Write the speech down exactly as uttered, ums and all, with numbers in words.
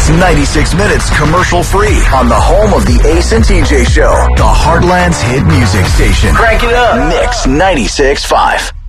It's ninety-six minutes commercial-free on the home of the Ace and T J Show, the Heartland's hit music station. Crank it up. Mix ninety-six point five.